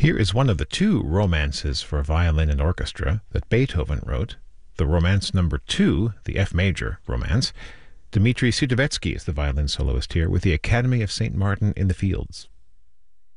Here is one of the two romances for violin and orchestra that Beethoven wrote, the Romance Number 2, the F major Romance. Dmitri Sudovetsky is the violin soloist here with the Academy of St. Martin in the Fields.